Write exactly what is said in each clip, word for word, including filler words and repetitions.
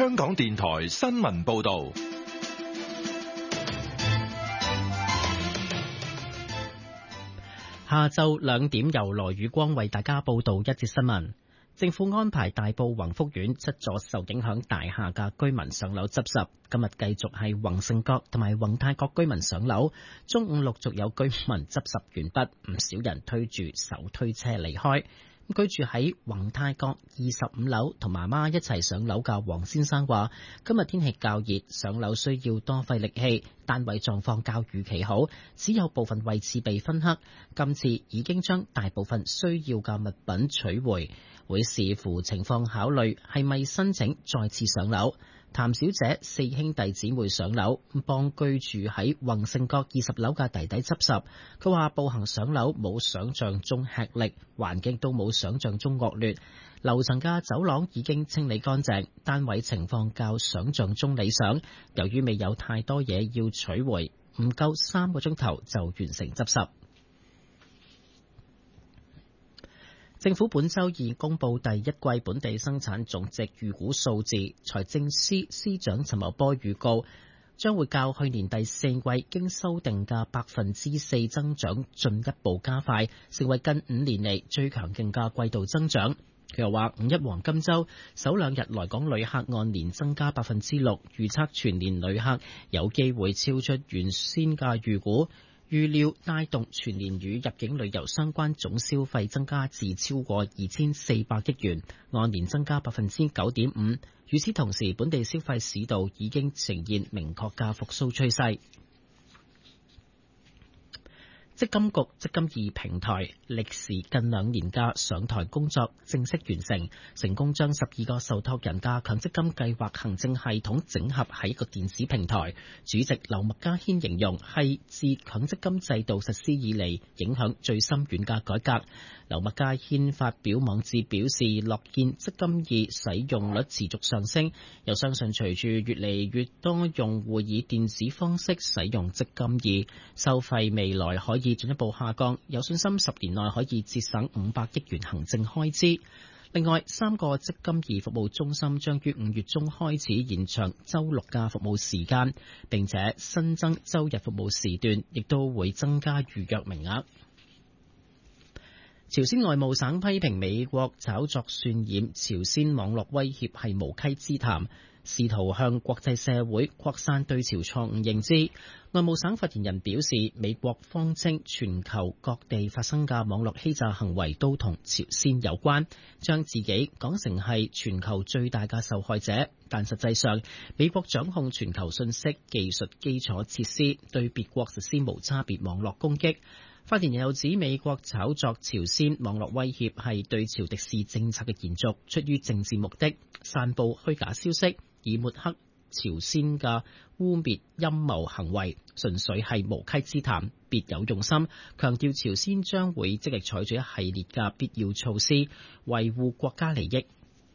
香港電台新聞報道。 下晝兩點由羅宇光為大家報道一節新聞。政府安排大埔宏福苑七座受影響大廈嘅居民上樓執拾，今日繼續係宏盛閣同埋宏泰閣居民上樓。中午陸續有居民執拾完畢，唔少人推住手推車離開。居住喺宏泰閣二十五樓同媽媽一齊上樓嘅黃先生話，今日天氣較熱，上樓需要多費力氣，單位狀況較預期好，只有部分位置被燻黑。今次已經將大部分需要嘅物品取回，會視乎情況考慮係咪申請再次上樓。譚小姐四兄弟姊妹上樓，幫居住喺宏盛閣二十樓嘅弟弟執拾。佢話步行上樓冇想象中吃力，環境都冇想象中惡劣。樓層嘅走廊已經清理乾淨，單位情況較想象中理想。由於未有太多嘢要取回，唔夠三個鐘頭就完成執拾。政府本周二公布第一季本地生產總值預估數字，財政司司長陳茂波預告將會較去年第四季經修訂嘅百分之四增長進一步加快，成為近五年嚟最強勁嘅季度增長。佢又話五一黃金週首兩日來港旅客按年增加百分之六，預測全年旅客有機會超出原先嘅預估。預料帶動全年與入境旅遊相關總消費增加至超過二千四百億元，按年增加百分之九點五。與此同時，本地消費市道已經呈現明確嘅復甦趨勢。積金局積金易平台歷時近兩年嘅上台工作正式完成，成功將十二個受託人嘅強積金計劃行政系統整合喺一個電子平台。主席劉麥嘉軒形容係自強積金制度實施以嚟影響最深遠嘅改革。劉麥嘉軒發表網誌表示，樂見積金易使用率持續上升，又相信隨住越嚟越多用戶以電子方式使用積金易，收費未來可以進一步下降，有信心十年內可以節省五百億元行政開支。另外，三個積金易服務中心將於五月中開始延長週六嘅服務時間，並且新增週日服務時段，亦都會增加預約名額。朝鮮外務省批評美國炒作渲染朝鮮網絡威脅係無稽之談，試圖向國際社會擴散對朝錯誤認知。外務省發言人表示，美國謊稱全球各地發生嘅網絡欺詐行為都同朝鮮有關，將自己講成係全球最大嘅受害者，但實際上美國掌控全球信息技術基礎設施，對別國實施無差別網絡攻擊。發言人又指，美國炒作朝鮮網絡威脅係對朝敵視政策嘅延續，出於政治目的，散佈虛假消息，以抹黑朝鮮嘅污蔑陰謀行為，純粹係無稽之談，別有用心。強調朝鮮將會積極採取一系列嘅必要措施，維護國家利益。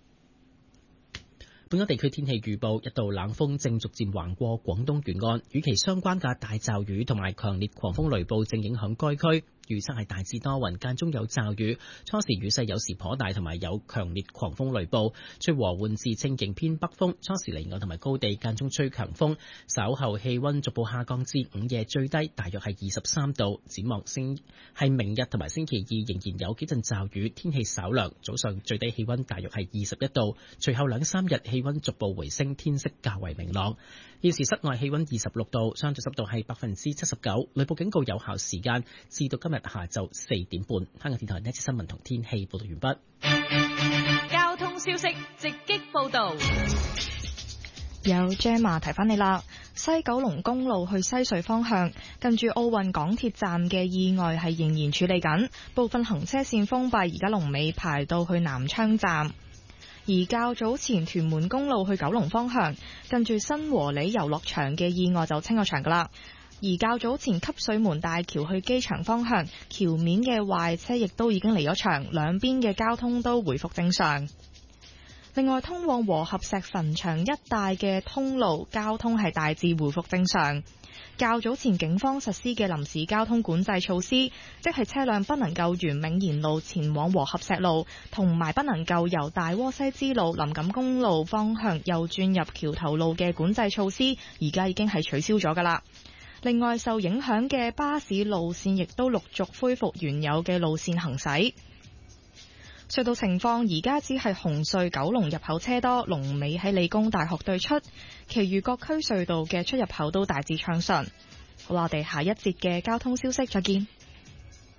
本港地區天氣預報，一道冷鋒正逐漸橫過廣東沿岸，與其相關嘅大驟雨同埋強烈狂風雷暴正影響該區。預測係大致多雲，間中有驟雨，初時雨勢有時頗大，同埋有強烈狂風雷暴。吹和緩至清勁偏北風，初時離岸同埋高地間中吹強風。稍後氣溫逐步下降至午夜最低大約係二十三度。展望星係明日同埋星期二仍然有幾陣驟雨，天氣稍涼，早上最低氣溫大約係二十一度。隨後兩三日氣溫逐步回升，天色較為明朗。現時室外氣溫二十六度，相對濕度係百分之七十九，雷暴警告有效時間至到今日下晝四點半。香港電台呢次新聞同天氣報道完畢。 交通消息直擊報道， 有 Gemma 提翻你啦。西九龍公路去西隧方向，近住奧運港鐵站嘅意外係仍然處理緊，部分行車線封閉，而家龍尾排到去南昌站。而較早前屯門公路去九龍方向，近住新和里遊樂場嘅意外就清咗場噶啦。而較早前汲水門大橋去機場方向，橋面嘅壞車亦都已經離咗場，兩邊嘅交通都回復正常。 另外，通往和合石墳場一帶嘅通路交通係大致回復正常。較早前警方實施嘅臨時交通管制措施，即係車輛不能夠沿銘賢路前往和合石路，同埋不能夠由大窩西支路林錦公路方向右轉入橋頭路嘅管制措施，而家已經係取消咗㗎喇。另外，受影響嘅巴士路線亦都陸續恢復原有嘅路線行駛。隧道情況而家只係紅隧九龍入口車多，龍尾喺理工大學對出，其餘各區隧道嘅出入口都大致暢順。好啦，我哋下一節嘅交通消息再見。